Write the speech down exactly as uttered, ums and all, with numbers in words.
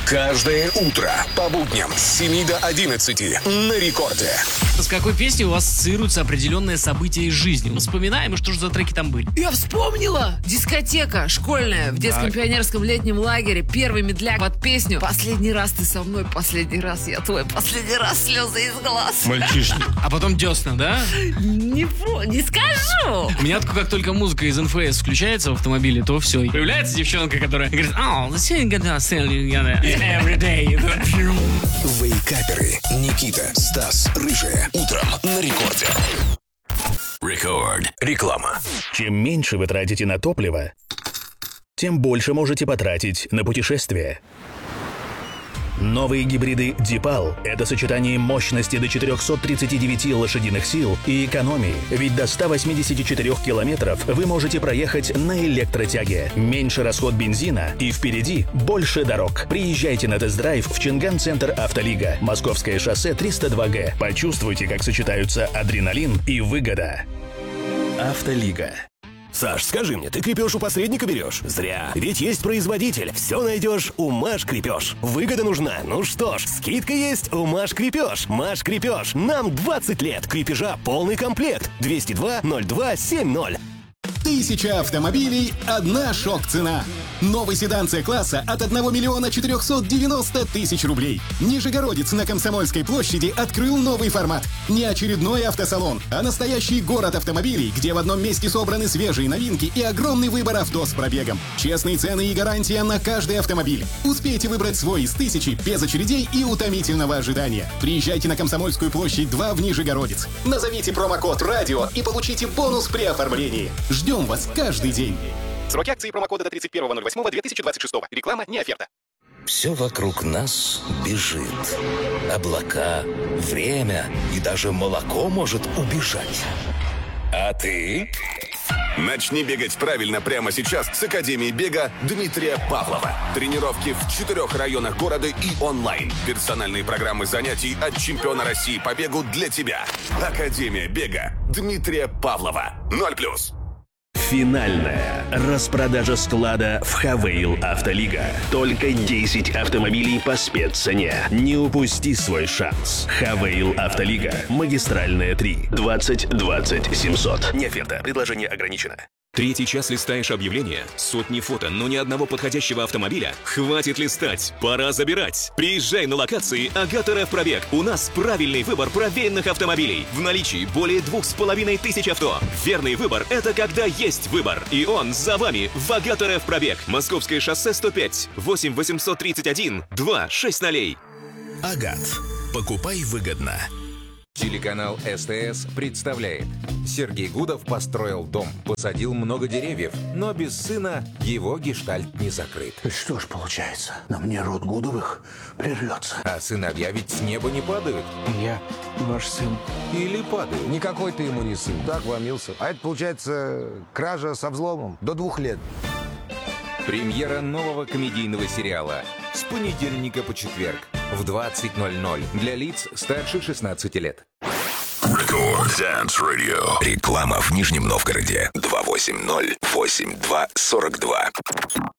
Каждое утро по будням с семи до одиннадцати на рекорде. С какой песней у вас ассоциируются определенные события из жизни? Мы вспоминаем, и что же за треки там были? Я вспомнила! Дискотека школьная в детском Так. пионерском летнем лагере. Первый медляк под песню «Последний раз ты со мной, последний раз я твой, последний раз слезы из глаз». Мальчишник. А потом десна, да? Не, по- не скажу! У меня как только музыка из эн эф эс включается в автомобиле, то все. Появляется девчонка, которая говорит: «Oh, the same gonna sell you every day». Вейкаперы Никита, Стас, Рыжая. Утром на рекорде. Рекорд. Реклама. Чем меньше вы тратите на топливо, тем больше можете потратить на путешествия. Новые гибриды Дипал – это сочетание мощности до четырехсот тридцати девяти лошадиных сил и экономии. Ведь до ста восьмидесяти четырёх километров вы можете проехать на электротяге. Меньше расход бензина и впереди больше дорог. Приезжайте на тест-драйв в Чинган-центр «Автолига». Московское шоссе триста два Г. Почувствуйте, как сочетаются адреналин и выгода. «Автолига». Саш, скажи мне, ты крепеж у посредника берешь? Зря. Ведь есть производитель. Все найдешь у Маш Крепеж. Выгода нужна? Ну что ж, скидка есть у Маш Крепеж. Маш Крепеж. Нам двадцать лет. Крепежа полный комплект. двести два ноль два семь ноль. Тысяча автомобилей, одна шок-цена. Новый седан С-класса от одного миллиона четырехсот девяноста тысяч рублей. Нижегородец на Комсомольской площади открыл новый формат. Не очередной автосалон, а настоящий город автомобилей, где в одном месте собраны свежие новинки и огромный выбор авто с пробегом. Честные цены и гарантия на каждый автомобиль. Успейте выбрать свой из тысячи без очередей и утомительного ожидания. Приезжайте на Комсомольскую площадь два в Нижегородец. Назовите промокод «Радио» и получите бонус при оформлении. Ждем вас каждый день. Сроки акции и промокода до тридцать первого ноль восьмого две тысячи двадцать шестого. Реклама не оферта. Все вокруг нас бежит. Облака, время и даже молоко может убежать. А ты? Начни бегать правильно прямо сейчас с Академии бега Дмитрия Павлова. Тренировки в четырех районах города и онлайн. Персональные программы занятий от чемпиона России по бегу для тебя. Академия бега Дмитрия Павлова. Ноль плюс. Финальная распродажа склада в Хавейл Автолига. Только десять автомобилей по спеццене. Не упусти свой шанс. Хавейл Автолига. Магистральная три. двадцать двадцать семьсот. Не оферта. Предложение ограничено. Третий час листаешь объявления, сотни фото, но ни одного подходящего автомобиля? Хватит листать, пора забирать. Приезжай на локации Агата РФ Пробег. У нас правильный выбор проверенных автомобилей. В наличии более двух с половиной тысяч авто. Верный выбор – это когда есть выбор. И он за вами в Агата РФ Пробег. Московское шоссе сто пять, восемь восемьсот тридцать один, два шесть ноль. Агат. Покупай выгодно. Телеканал СТС представляет. Сергей Гудов построил дом, посадил много деревьев, но без сына его гештальт не закрыт. Что ж получается, на мне род Гудовых прервется. А сыновья ведь с неба не падают. Я ваш сын. Или падают. Никакой ты ему не сын, так вломился. А это получается кража со взломом до двух лет. Премьера нового комедийного сериала с понедельника по четверг в двадцать ноль ноль для лиц старше шестнадцати лет. Рекорд Dance Radio. Реклама в Нижнем Новгороде. два восемь ноль восемь два сорок два.